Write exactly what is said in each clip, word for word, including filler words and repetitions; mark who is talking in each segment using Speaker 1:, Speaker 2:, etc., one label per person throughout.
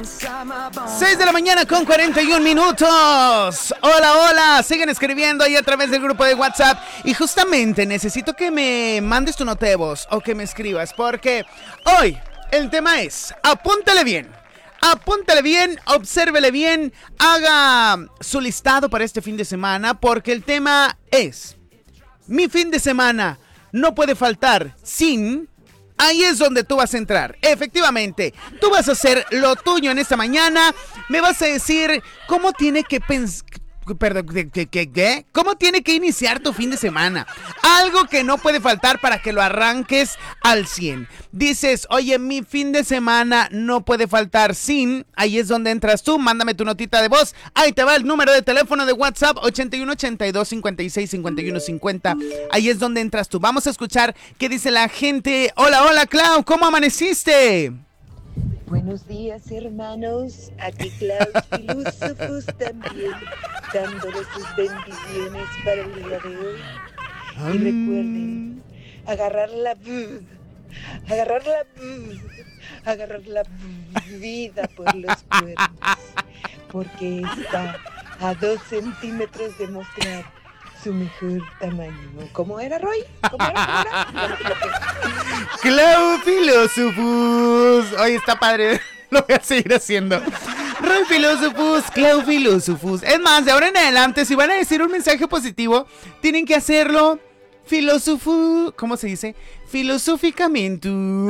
Speaker 1: seis de la mañana con cuarenta y un minutos. Hola, hola, siguen escribiendo ahí a través del grupo de WhatsApp. Y justamente necesito que me mandes tu nota de voz o que me escribas, porque hoy el tema es, apúntale bien, apúntale bien, obsérvele bien, haga su listado para este fin de semana, porque el tema es, mi fin de semana no puede faltar sin... Ahí es donde tú vas a entrar. Efectivamente, tú vas a hacer lo tuyo en esta mañana. Me vas a decir cómo tiene que pensar... Perdón, ¿qué, qué, qué? ¿Cómo tiene que iniciar tu fin de semana? Algo que no puede faltar para que lo arranques al cien. Dices, oye, mi fin de semana no puede faltar sin... Ahí es donde entras tú, mándame tu notita de voz. Ahí te va el número de teléfono de WhatsApp, ochenta y uno, ochenta y dos, cincuenta y seis, cincuenta y uno, cincuenta. Ahí es donde entras tú. Vamos a escuchar qué dice la gente. Hola, hola, Clau, ¿cómo amaneciste?
Speaker 2: Buenos días, hermanos. Aquí Klaus Filósofos también, dándole sus bendiciones para el día de hoy. Y recuerden, agarrar la... Agarrar la... Agarrar la vida por los cuernos. Porque está a dos centímetros de mostrar su mejor tamaño. ¿Cómo era, Roy? ¿Cómo era? ¿Cómo era?
Speaker 1: Clau Filósofos. Oye, está padre. Lo voy a seguir haciendo. Roy Filósofos, Clau Filósofos. Es más, de ahora en adelante, si van a decir un mensaje positivo, tienen que hacerlo filósofo, ¿cómo se dice? Filosóficamente.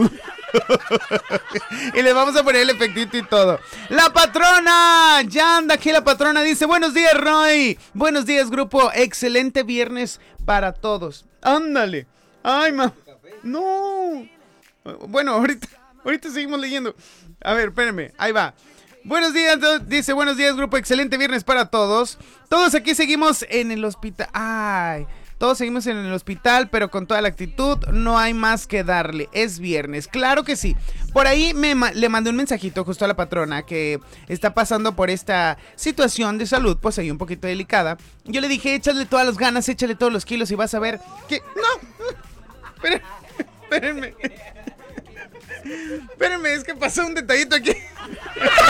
Speaker 1: Y les vamos a poner el efectito y todo. La patrona, ya anda aquí la patrona, dice, buenos días, Roy. Buenos días, grupo. Excelente viernes para todos. Ándale. Ay, ma. No. Bueno, ahorita, ahorita seguimos leyendo. A ver, espérenme, ahí va. Buenos días, dice, buenos días, grupo. Excelente viernes para todos. Todos aquí seguimos en el hospital. Ay. Todos seguimos en el hospital, pero con toda la actitud, no hay más que darle. Es viernes, claro que sí. Por ahí me, le mandé un mensajito justo a la patrona que está pasando por esta situación de salud, pues ahí un poquito delicada. Yo le dije, échale todas las ganas, échale todos los kilos y vas a ver que... ¡No! Espérenme, espérenme. Espérenme, es que pasó un detallito aquí.